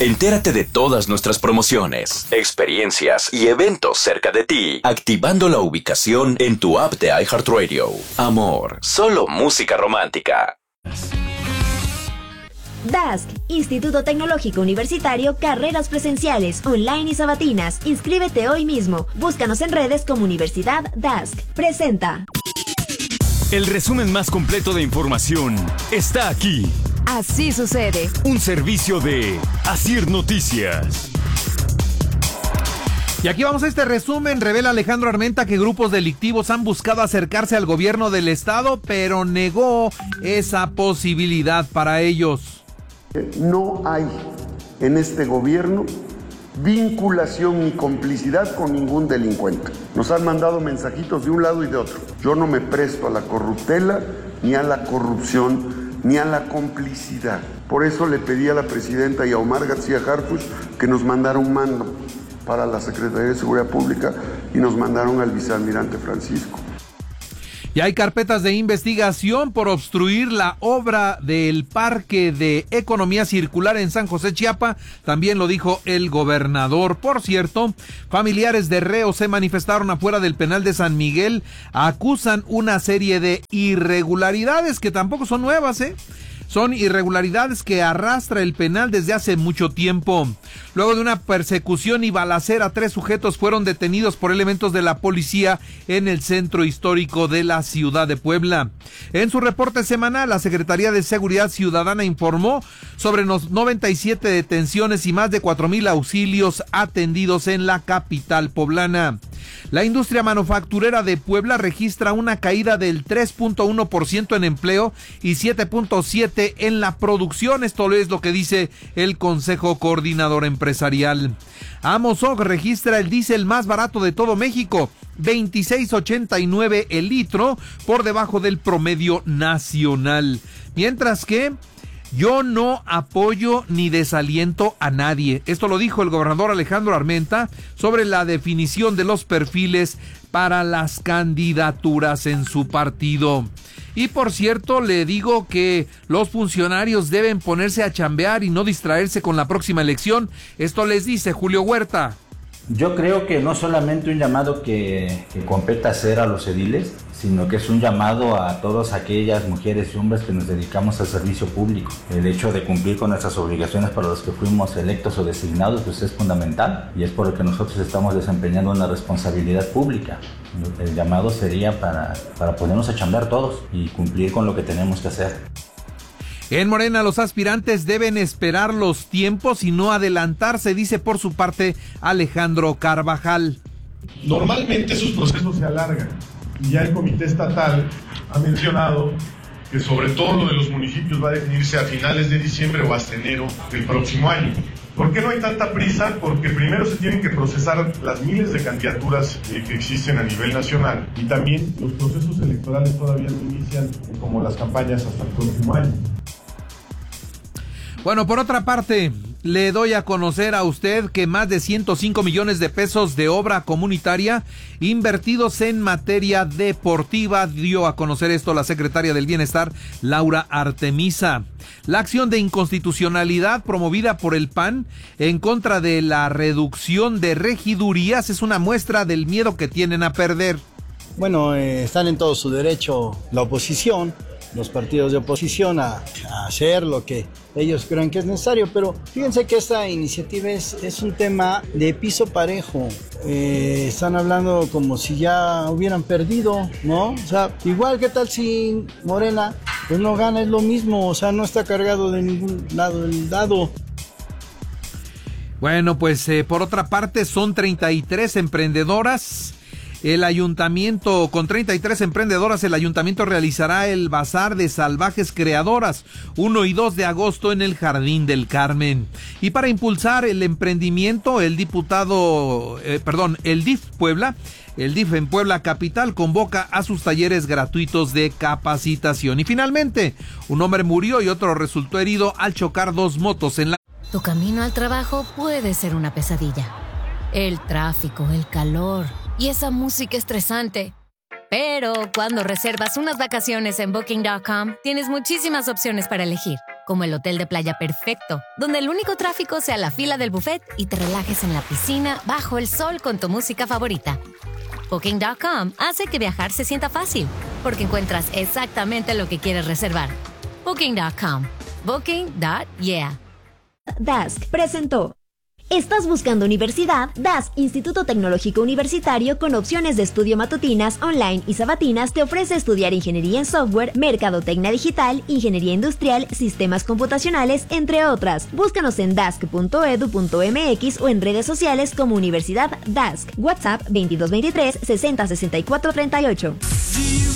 Entérate de todas nuestras promociones, experiencias y eventos cerca de ti, activando la ubicación en tu app de iHeartRadio. Amor, solo música romántica. DASC, Instituto Tecnológico Universitario, carreras presenciales, online y sabatinas. Inscríbete hoy mismo. Búscanos en redes como Universidad DASC. Presenta. El resumen más completo de información está aquí. Así sucede. Un servicio de Asir Noticias. Y aquí vamos a este resumen. Revela Alejandro Armenta que grupos delictivos han buscado acercarse al gobierno del estado, pero negó esa posibilidad para ellos. No hay en este gobierno vinculación ni complicidad con ningún delincuente. Nos han mandado mensajitos de un lado y de otro. Yo no me presto a la corruptela, ni a la corrupción, ni a la complicidad. Por eso le pedí a la presidenta y a Omar García Harfuch que nos mandara un mando para la Secretaría de Seguridad Pública y nos mandaron al vicealmirante Francisco. Y hay carpetas de investigación por obstruir la obra del Parque de Economía Circular en San José, Chiapa. También lo dijo el gobernador. Por cierto, familiares de reos se manifestaron afuera del penal de San Miguel. Acusan una serie de irregularidades que tampoco son nuevas, Son irregularidades que arrastra el penal desde hace mucho tiempo. Luego de una persecución y balacera, 3 sujetos fueron detenidos por elementos de la policía en el centro histórico de la ciudad de Puebla. En su reporte semanal, la Secretaría de Seguridad Ciudadana informó sobre los 97 detenciones y más de 4,000 auxilios atendidos en la capital poblana. La industria manufacturera de Puebla registra una caída del 3.1% en empleo y 7.7% en la producción. Esto es lo que dice el Consejo Coordinador Empresarial. Amozoc registra el diésel más barato de todo México, 26.89 el litro, por debajo del promedio nacional. Mientras que yo no apoyo ni desaliento a nadie. Esto lo dijo el gobernador Alejandro Armenta sobre la definición de los perfiles para las candidaturas en su partido. Y por cierto, le digo que los funcionarios deben ponerse a chambear y no distraerse con la próxima elección. Esto les dice Julio Huerta. Yo creo que no solamente un llamado que compete hacer a los ediles, sino que es un llamado a todas aquellas mujeres y hombres que nos dedicamos al servicio público. El hecho de cumplir con nuestras obligaciones para los que fuimos electos o designados, pues es fundamental, y es por lo que nosotros estamos desempeñando una responsabilidad pública. El llamado sería para ponernos a chambear todos y cumplir con lo que tenemos que hacer. En Morena, los aspirantes deben esperar los tiempos y no adelantarse, dice por su parte Alejandro Carvajal. Normalmente esos procesos se alargan y ya el comité estatal ha mencionado que sobre todo lo de los municipios va a definirse a finales de diciembre o hasta enero del próximo año. ¿Por qué no hay tanta prisa? Porque primero se tienen que procesar las miles de candidaturas que existen a nivel nacional y también los procesos electorales todavía no inician como las campañas hasta el próximo año. Bueno, por otra parte, le doy a conocer a usted que más de 105 millones de pesos de obra comunitaria invertidos en materia deportiva, dio a conocer esto la secretaria del Bienestar, Laura Artemisa. La acción de inconstitucionalidad promovida por el PAN en contra de la reducción de regidurías es una muestra del miedo que tienen a perder. Bueno, están en todo su derecho la oposición, los partidos de oposición a hacer lo que ellos crean que es necesario, pero fíjense que esta iniciativa es un tema de piso parejo. Están hablando como si ya hubieran perdido, ¿no? O sea, igual que tal si Morena pues no gana, es lo mismo, o sea, no está cargado de ningún lado el dado. Bueno, pues por otra parte son 33 emprendedoras. El ayuntamiento, con 33 emprendedoras, el ayuntamiento realizará el Bazar de Salvajes Creadoras, 1 y 2 de agosto en el Jardín del Carmen. Y para impulsar el emprendimiento, el DIF Puebla, el DIF en Puebla Capital convoca a sus talleres gratuitos de capacitación. Y finalmente, un hombre murió y otro resultó herido al chocar 2 motos en la... Tu camino al trabajo puede ser una pesadilla. El tráfico, el calor y esa música estresante. Pero cuando reservas unas vacaciones en Booking.com, tienes muchísimas opciones para elegir, como el hotel de playa perfecto, donde el único tráfico sea la fila del buffet y te relajes en la piscina bajo el sol con tu música favorita. Booking.com hace que viajar se sienta fácil, porque encuentras exactamente lo que quieres reservar. Booking.com. Booking.yeah. Dask presentó. ¿Estás buscando universidad? Dask, Instituto Tecnológico Universitario, con opciones de estudio matutinas, online y sabatinas, te ofrece estudiar ingeniería en software, mercadotecnia digital, ingeniería industrial, sistemas computacionales, entre otras. Búscanos en dask.edu.mx o en redes sociales como Universidad Dask. WhatsApp 2223 60 64 38.